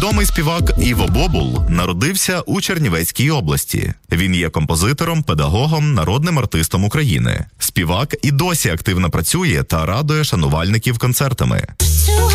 Відомий співак Іво Бобул народився у Чернівецькій області. Він є композитором, педагогом, народним артистом України. Співак і досі активно працює та радує шанувальників концертами.